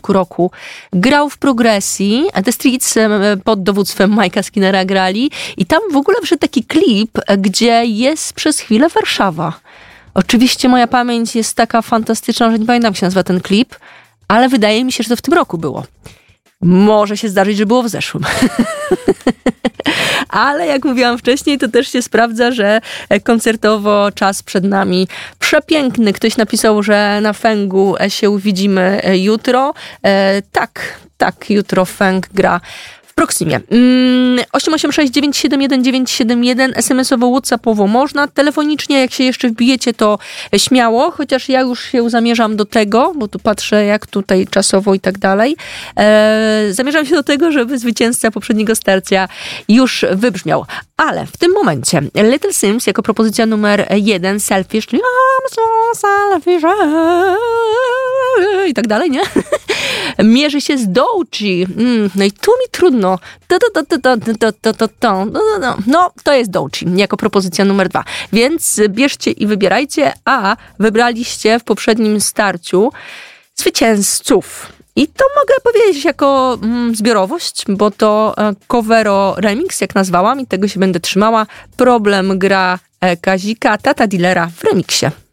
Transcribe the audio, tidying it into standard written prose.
początku roku grał w progresji, a The Streets pod dowództwem Mike'a Skinnera grali i tam w ogóle wszedł taki klip, gdzie jest przez chwilę Warszawa. Oczywiście moja pamięć jest taka fantastyczna, że nie pamiętam, jak się nazywa ten klip, ale wydaje mi się, że to w tym roku było. Może się zdarzyć, że było w zeszłym. Ale jak mówiłam wcześniej, to też się sprawdza, że koncertowo czas przed nami przepiękny. Ktoś napisał, że na Fęgu się widzimy jutro. Tak, jutro Fęg gra w Proximie. 886-971-971, SMS-owo, WhatsAppowo można. Telefonicznie, jak się jeszcze wbijecie, to śmiało, chociaż ja już się zamierzam do tego, bo tu patrzę, jak tutaj czasowo i tak dalej. Zamierzam się do tego, żeby zwycięzca poprzedniego starcia już wybrzmiał. Ale w tym momencie Little Sims jako propozycja numer 1, Selfish, czyli I'm so selfish i tak dalej, nie? Mierzy się z Doechii. No i tu mi trudno. No, to jest Doechii jako propozycja numer 2. Więc bierzcie i wybierajcie, a wybraliście w poprzednim starciu zwycięzców. I to mogę powiedzieć jako zbiorowość, bo to Covero Remix, jak nazwałam, i tego się będę trzymała. Problem gra Kazika, Tata Dealera w remiksie.